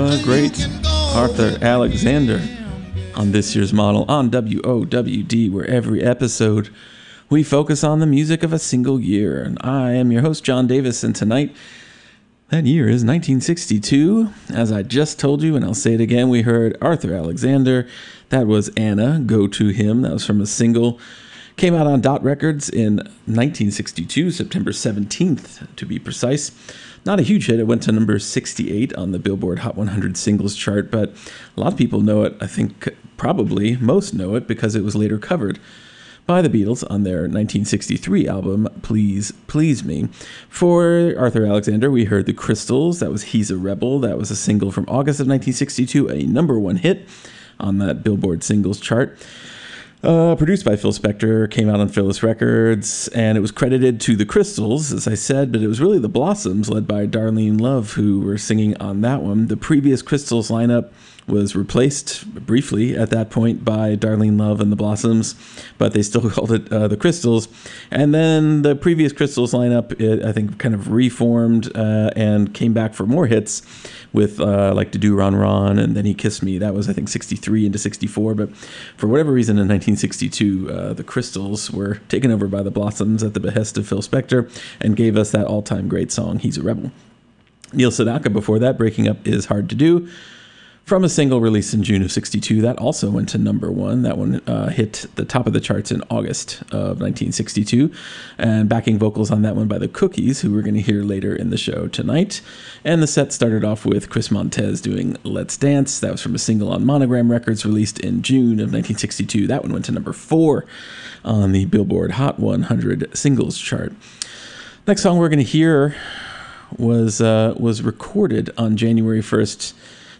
the great Arthur Alexander on this year's model on WOWD, where every episode we focus on the music of a single year. And I am your host, John Davis, and tonight, that year is 1962. As I just told you, and I'll say it again, we heard Arthur Alexander. That was Anna, Go to Him. That was from a single. Came out on Dot Records in 1962, September 17th, to be precise. Not a huge hit. It went to number 68 on the Billboard Hot 100 singles chart, but a lot of people know it. I think probably most know it because it was later covered by the Beatles on their 1963 album, Please Please Me. For Arthur Alexander, we heard The Crystals. That was He's a Rebel. That was a single from August of 1962, a number one hit on that Billboard singles chart. Produced by Phil Spector, came out on Phyllis Records, and it was credited to the Crystals, as I said, but it was really the Blossoms, led by Darlene Love, who were singing on that one. The previous Crystals lineup was replaced briefly at that point by Darlene Love and the Blossoms, but they still called it the Crystals. And then the previous Crystals lineup, I think, kind of reformed and came back for more hits with like To Do Ron Ron and Then He Kissed Me. That was, I think, 63 into 64. But for whatever reason, in 1962, the Crystals were taken over by the Blossoms at the behest of Phil Spector and gave us that all-time great song, He's a Rebel. Neil Sedaka before that, Breaking Up Is Hard to Do, from a single released in June of 62. That also went to number one. That one hit the top of the charts in August of 1962. And backing vocals on that one by the Cookies, who we're going to hear later in the show tonight. And the set started off with Chris Montez doing Let's Dance. That was from a single on Monogram Records released in June of 1962. That one went to number 4 on the Billboard Hot 100 singles chart. Next song we're going to hear was recorded on January 1st,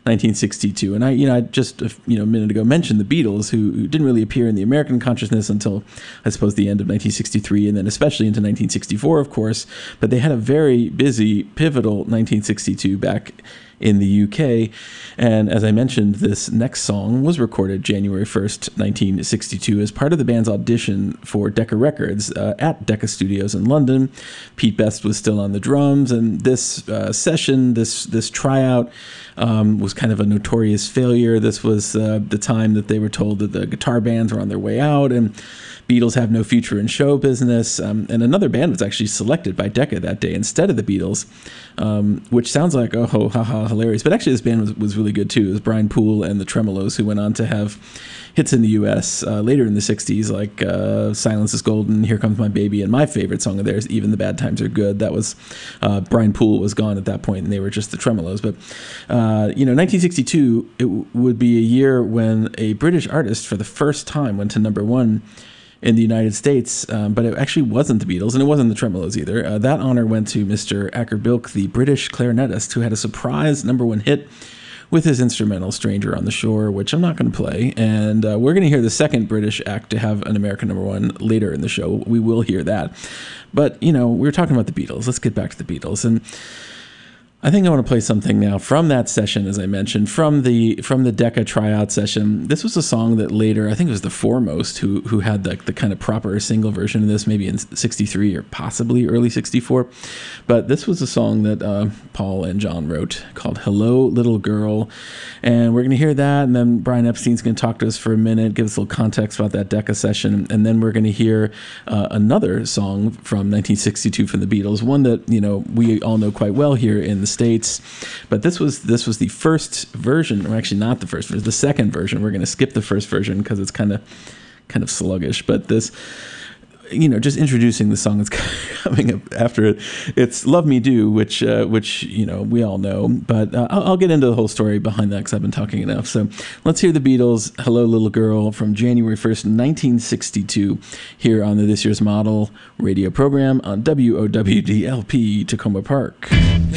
1962, and I just a minute ago mentioned the Beatles, who didn't really appear in the American consciousness until, I suppose, the end of 1963, and then especially into 1964, of course. But they had a very busy, pivotal 1962 back in the UK. And as I mentioned, this next song was recorded January 1st, 1962 as part of the band's audition for Decca Records at Decca Studios in London. Pete Best was still on the drums, and this session, this tryout, was kind of a notorious failure. This was the time that they were told that the guitar bands were on their way out, and Beatles have no future in show business. And another band was actually selected by Decca that day instead of the Beatles, which sounds like, oh, haha, hilarious. But actually, this band was really good, too. It was Brian Poole and the Tremolos, who went on to have hits in the U.S. Later in the 60s, like Silence is Golden, Here Comes My Baby, and my favorite song of theirs, Even the Bad Times Are Good. That was, Brian Poole was gone at that point, and they were just the Tremolos. But, 1962, it would be a year when a British artist, for the first time, went to number one in the United States, but it actually wasn't the Beatles, and it wasn't the Tremolos either. That honor went to Mr. Acker Bilk, the British clarinetist, who had a surprise number one hit with his instrumental Stranger on the Shore, which I'm not going to play. And we're going to hear the second British act to have an American number one later in the show. We will hear that. But, we were talking about the Beatles. Let's get back to the Beatles. And I think I want to play something now from that session, as I mentioned, from the Decca tryout session. This was a song that later, I think it was the Foremost who had the kind of proper single version of this, maybe in 63 or possibly early 64. But this was a song that Paul and John wrote called Hello, Little Girl. And we're going to hear that, and then Brian Epstein's going to talk to us for a minute, give us a little context about that Decca session, and then we're going to hear another song from 1962 from the Beatles, one that, we all know quite well here in the States. But this was the first version, or actually not the first version, the second version. We're going to skip the first version because it's kind of sluggish. But this, just introducing the song that's coming up after it, it's Love Me Do, which we all know. But I'll get into the whole story behind that because I've been talking enough. So let's hear the Beatles, Hello, Little Girl, from January 1st, 1962, here on the This Year's Model radio program on WOWD-LP Tacoma Park.